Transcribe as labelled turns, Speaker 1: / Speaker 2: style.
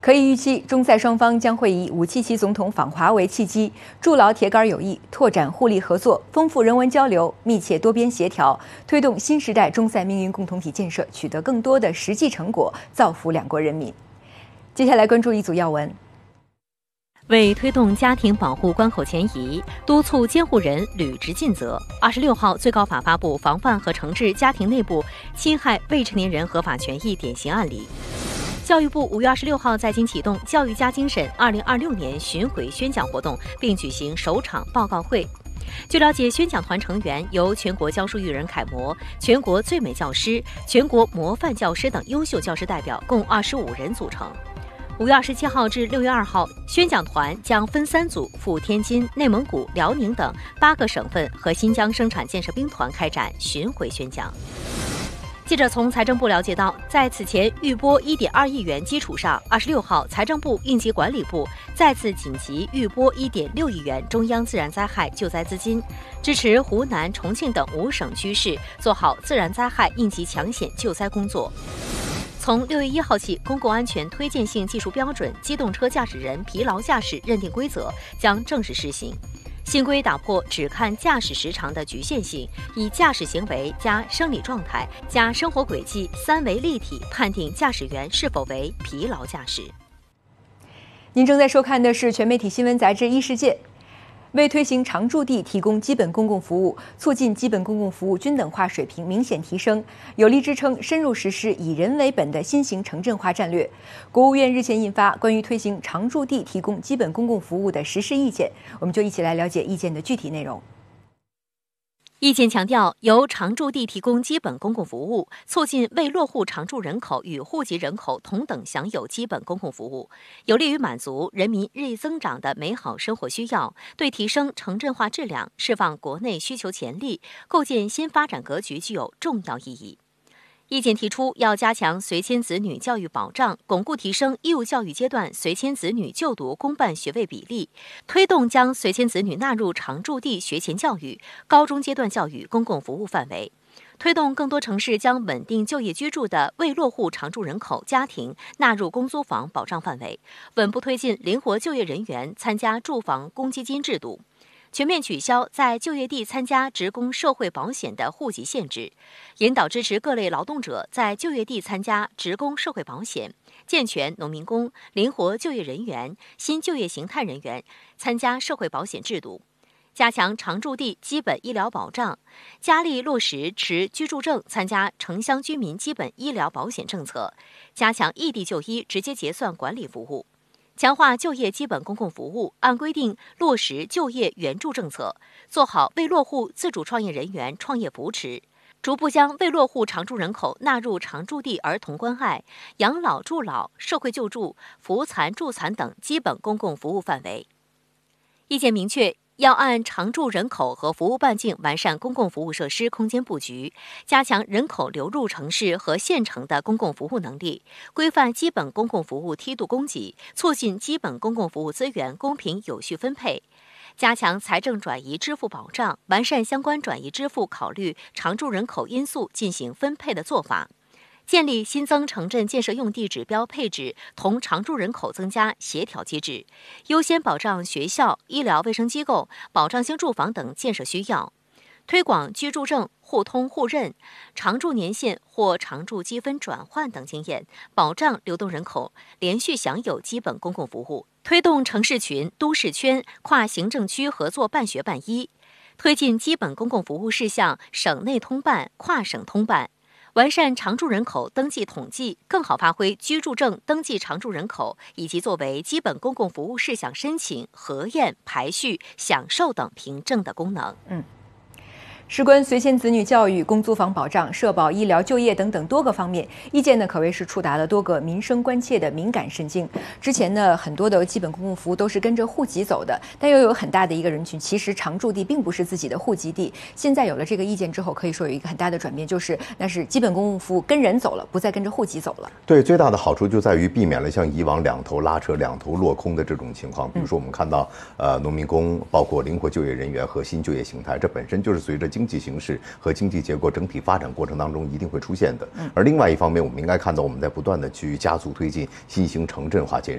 Speaker 1: 可以预期，中塞双方将会以577总统访华为契机，筑牢铁杆友谊，拓展互利合作，丰富人文交流，密切多边协调，推动新时代中塞命运共同体建设取得更多的实际成果，造福两国人民。接下来关注一组要闻。
Speaker 2: 为推动家庭保护关口前移，督促监护人履职尽责，26号，最高法发布防范和惩治家庭内部侵害未成年人合法权益典型案例。教育部5月26号在京启动“教育家精神”2026年巡回宣讲活动，并举行首场报告会。据了解，宣讲团成员由全国教书育人楷模、全国最美教师、全国模范教师等优秀教师代表共25人组成。5月27号至6月2号，宣讲团将分3组赴天津、内蒙古、辽宁等8个省份和新疆生产建设兵团开展巡回宣讲。记者从财政部了解到，在此前预拨1.2亿元基础上，26号，财政部应急管理部再次紧急预拨1.6亿元中央自然灾害救灾资金，支持湖南、重庆等5省区市做好自然灾害应急抢险救灾工作。从6月1号起，公共安全推荐性技术标准机动车驾驶人疲劳驾驶认定规则将正式施行。新规打破只看驾驶时长的局限性，以驾驶行为加生理状态加生活轨迹3维立体判定驾驶员是否为疲劳驾驶。
Speaker 1: 您正在收看的是全媒体新闻杂志《一世界》。为推行常驻地提供基本公共服务，促进基本公共服务均等化水平明显提升，有力支撑深入实施以人为本的新型城镇化战略，国务院日前印发关于推行常驻地提供基本公共服务的实施意见，我们就一起来了解意见的具体内容。
Speaker 2: 意见强调，由常住地提供基本公共服务，促进未落户常住人口与户籍人口同等享有基本公共服务，有利于满足人民日益增长的美好生活需要，对提升城镇化质量、释放国内需求潜力、构建新发展格局具有重要意义。意见提出，要加强随迁子女教育保障，巩固提升义务教育阶段随迁子女就读公办学位比例，推动将随迁子女纳入常住地学前教育、高中阶段教育公共服务范围，推动更多城市将稳定就业居住的未落户常住人口家庭纳入公租房保障范围，稳步推进灵活就业人员参加住房公积金制度。全面取消在就业地参加职工社会保险的户籍限制，引导支持各类劳动者在就业地参加职工社会保险，健全农民工、灵活就业人员、新就业形态人员参加社会保险制度，加强常住地基本医疗保障，加力落实持居住证参加城乡居民基本医疗保险政策，加强异地就医直接结算管理服务。强化就业基本公共服务，按规定落实就业援助政策，做好未落户自主创业人员创业扶持，逐步将未落户常住人口纳入常住地儿童关爱、养老助老、社会救助、扶残助残等基本公共服务范围。意见明确，要按常住人口和服务半径完善公共服务设施空间布局，加强人口流入城市和县城的公共服务能力，规范基本公共服务梯度供给，促进基本公共服务资源公平有序分配，加强财政转移支付保障，完善相关转移支付考虑常住人口因素进行分配的做法。建立新增城镇建设用地指标配置同常住人口增加协调机制，优先保障学校、医疗卫生机构、保障性住房等建设需要，推广居住证互通互认、常住年限或常住积分转换等经验，保障流动人口连续享有基本公共服务，推动城市群、都市圈、跨行政区合作办学办医，推进基本公共服务事项省内通办、跨省通办，完善常住人口登记统计，更好发挥居住证登记常住人口以及作为基本公共服务事项申请、核验、排序、享受等凭证的功能。
Speaker 1: 事关随迁子女教育、公租房保障、社保、医疗、就业等等多个方面，意见呢可谓是触达了多个民生关切的敏感神经。之前呢，很多的基本公共服务都是跟着户籍走的，但又有很大的一个人群，其实常住地并不是自己的户籍地。现在有了这个意见之后，可以说有一个很大的转变，就是那是基本公共服务跟人走了，不再跟着户籍走了。
Speaker 3: 对，最大的好处就在于避免了像以往两头拉扯、两头落空的这种情况。比如说，我们看到农民工，包括灵活就业人员和新就业形态，这本身就是随着经济形势和经济结构整体发展过程当中一定会出现的。而另外一方面，我们应该看到我们在不断的去加速推进新型城镇化建设。